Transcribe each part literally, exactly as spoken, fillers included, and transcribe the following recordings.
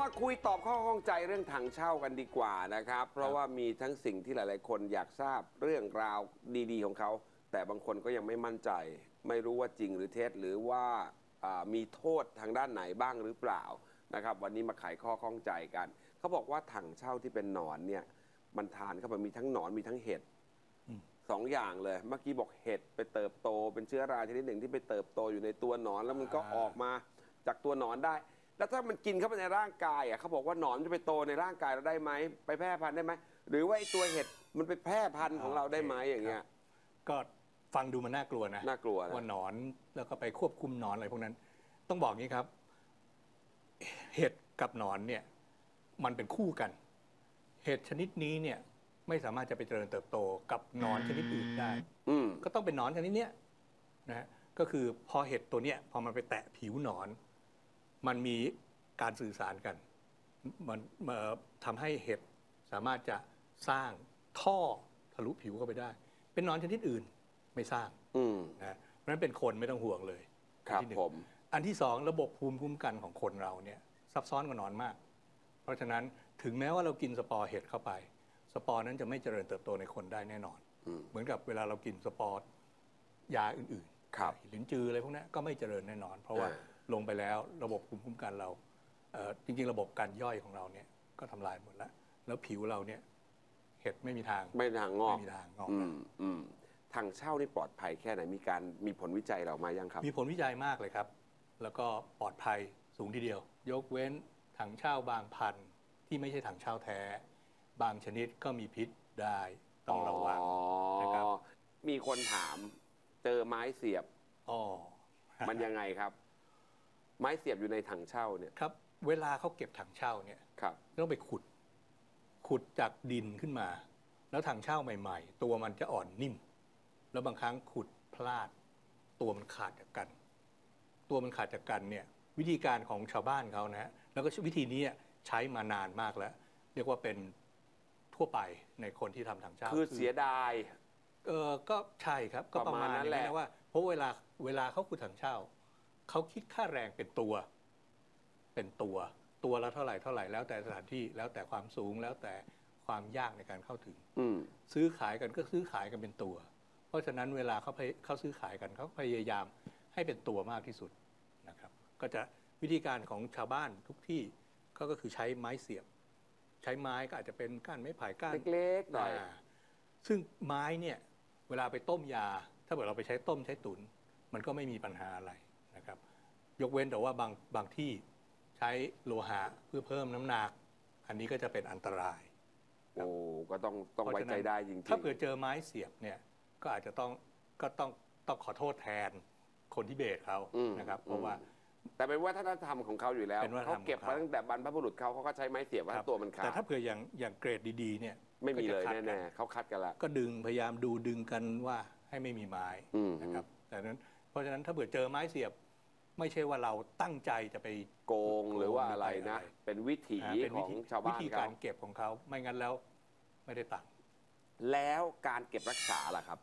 มาคุยตอบข้อข้องใจเรื่องถังเช่ากันดีกว่านะครับเพราะว่ามีทั้งสิ่งที่หลายๆคนอยากทราบเรื่องราวดีๆของเขาแต่บางคนก็ยังไม่มั่นใจไม่รู้ว่าจริงหรือเท็จหรือว่ามีโทษทางด้านไหนบ้างหรือเปล่านะครับวันนี้มาไขข้อข้องใจกันเขาบอกว่าถังเช่าที่เป็นหนอนเนี่ยมันทานเข้าไปมีทั้งหนอนมีทั้งเห็ดสองอย่างเลยเมื่อกี้บอกเห็ดไปเติบโตเป็นเชื้อราชนิดหนึ่งที่ไปเติบโตอยู่ในตัวหนอนแล้วมันก็ออกมาจากตัวหนอนได้แล้วถ้ามันกินเข้าไปในร่างกายอ่ะเขาบอกว่าหนอนจะไปโตในร่างกายเราได้ไหมไปแพร่พันธุ์ได้ไหมหรือว่าไอ้ตัวเห็ดมันไปแพร่พันธุ์ของเราได้ไหมอย่างเงี้ยก็ฟังดูมันน่ากลัวนะน่ากลัวว่าหนอนแล้วก็ไปควบคุมหนอนอะไรพวกนั้นต้องบอกงี้ครับเห็ดกับหนอนเนี่ยมันเป็นคู่กันเห็ดชนิดนี้เนี่ยไม่สามารถจะไปเจริญเติบโตกับหนอนชนิดอื่นได้ก็ต้องเป็นหนอนชนิดเนี้ยนะฮะก็คือพอเห็ดตัวเนี้ยพอมันไปแตะผิวหนอนมันมีการสื่อสารกันมันทำให้เห็ดสามารถจะสร้างท่อทะลุผิวเข้าไปได้เป็นหนอนชนิดอื่นไม่สร้างนะเพราะฉะนั้นเป็นคนไม่ต้องห่วงเลยครับผมอันที่สองระบบภูมิคุ้มกันของคนเราเนี่ยซับซ้อนกว่าหนอนมากเพราะฉะนั้นถึงแม้ว่าเรากินสปอร์เห็ดเข้าไปสปอร์นั้นจะไม่เจริญเติบโตในคนได้แน่นอนเหมือนกับเวลาเรากินสปอร์ยาอื่นๆลิ้นจืออะไรพวกนี้ก็ไม่เจริญแน่นอนเพราะว่าลงไปแล้วระบบภูมิคุ้มกันเราจริงๆระบบการย่อยของเราเนี่ยก็ทำลายหมดแล้วแล้วผิวเราเนี่ยเห็ดไม่มีทางไม่ทางงอกไม่มีทางงอกถังเช่านี่ปลอดภัยแค่ไหนมีการมีผลวิจัยเรามายังครับมีผลวิจัยมากเลยครับแล้วก็ปลอดภัยสูงทีเดียวยกเว้นถังเช่าบางพันธุ์ที่ไม่ใช่ถังเช่าแท้บางชนิดก็มีพิษได้ต้องระวังนะครับมีคนถามเจอไม้เสียบอ๋อมันยังไงครับไม้เสียบอยู่ในถังเช่าเนี่ยครับเวลาเขาเก็บถังเช่าเนี่ยครับต้องไปขุดขุดจากดินขึ้นมาแล้วถังเช่าใหม่ๆตัวมันจะอ่อนนิ่มแล้วบางครั้งขุดพลาดตัวมันขาดจากกันตัวมันขาดจากกันเนี่ยวิธีการของชาวบ้านเขานะฮะแล้วก็วิธีนี้ใช้มานานมากแล้วเรียกว่าเป็นทั่วไปในคนที่ทำถังเช่าคือเสียดายเออก็ใช่ครับก็ประมาณนั้นแหละว่าเพราะเวลาเวลาเขาขุดถังเช่าเขาคิดค่าแรงเป็นตัวเป็นตัวตัวละเท่าไหร่เท่าไหร่แล้วแต่สถานที่แล้วแต่ความสูงแล้วแต่ความยากในการเข้าถึงซื้อขายกันก็ซื้อขายกันเป็นตัวเพราะฉะนั้นเวลาเขาเขาซื้อขายกันเขาพยายามให้เป็นตัวมากที่สุดนะครับก็จะวิธีการของชาวบ้านทุกที่ก็คือใช้ไม้เสียบใช้ไม้ก็อาจจะเป็นก้านไม้ไผ่ก้านเล็กๆหน่อยซึ่งไม้เนี่ยเวลาไปต้มยาถ้าเกิดเราไปใช้ต้มใช้ตุ๋นมันก็ไม่มีปัญหาอะไรนะครับยกเว้นแต่ว่าบางบางที่ใช้โลหะเพื่อเพิ่มน้ำหนักอันนี้ก็จะเป็นอันตรายโอ้ก็ต้องต้องไว้ใจได้จริงๆถ้าเกิดเจอไม้เสียบเนี่ยก็อาจจะต้องก็ต้องต้องขอโทษแทนคนที่เบสเขานะครับเพราะว่าแต่เป็นวัฒนธรรมของเขาอยู่แล้วเขาเก็บมาตั้งแต่บรรพบุรุษเขาเขาก็ใช้ไม้เสียบว่าตัวมันขาดแต่ถ้าเผื่ออย่างอย่างเกรดดีๆเนี่ยไม่มีเลยแน่ๆเขาคัดกันละก็ดึงพยายามดูดึงกันว่าให้ไม่มีไม้นะครับแต่นั้นเพราะฉะนั้นถ้าเผื่อเจอไม้เสียบไม่ใช่ว่าเราตั้งใจจะไปโกงหรือว่าอะไรนะเป็นวิถีของชาวบ้านวิธีการเก็บของเขาไม่งั้นแล้วไม่ได้ตังค์แล้วการเก็บรักษาล่ะครับ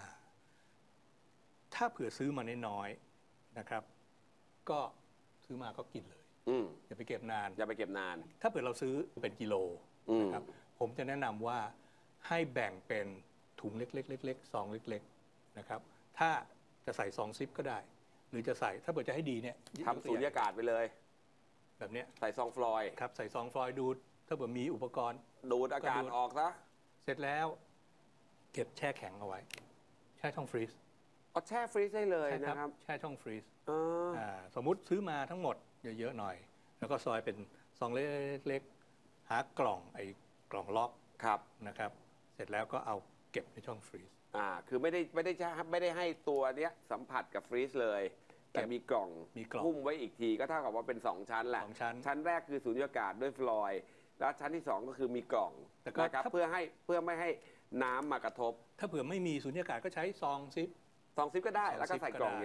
ถ้าเผื่อซื้อมาน้อยๆนะครับก็ซื้อมาก็กินเลยอย่าไปเก็บนานอย่าไปเก็บนานถ้าเผื่อเราซื้อเป็นกิโลนะครับผมจะแนะนำว่าให้แบ่งเป็นถุงเล็กๆๆซองเล็กๆนะครับถ้าจะใส่ซองซิปก็ได้หรือจะใส่ถ้าเผื่อจะให้ดีเนี่ยทำสูญญากาศไปเลยแบบนี้ใส่ซองฟลอยด์ครับใส่ซองฟลอยด์ดูดถ้าเผื่อมีอุปกรณ์ดูดอากาศออกซะเสร็จแล้วเก็บแช่แข็งเอาไว้แช่ช่องฟรีซอ๋อแช่ฟรีซได้เลยนะครับแช่ช่องฟรีซสมมุติซื้อมาทั้งหมดเยอะๆหน่อยแล้วก็ซอยเป็นซองเล็กๆหากล่องไอ้กล่องล็อกครับนะครับเสร็จแล้วก็เอาเก็บในช่องฟรีซอ่าคือไม่ได้ไม่ได้ไม่ได้ให้ตัวเนี้ยสัมผัสกับฟรีซเลยแต่มีกล่องหุ้มไว้อีกทีก็เท่ากับว่าเป็นสองชั้นแหละชั้นแรกคือสูญญากาศด้วยฟลอยด์แล้วชั้นที่สองก็คือมีกล่องนะครับเพื่อให้เพื่อไม่ให้น้ำมากระทบถ้าเผื่อไม่มีสูญญากาศก็ใช้ซองซิปซองซิปก็ได้แล้วก็ใส่กล่อง